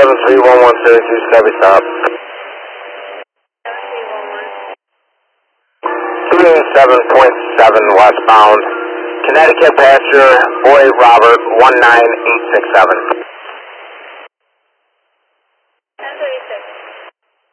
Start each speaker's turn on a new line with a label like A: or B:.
A: 7731172, stop. 287.7 westbound. Connecticut passenger, Boy Robert, 19867.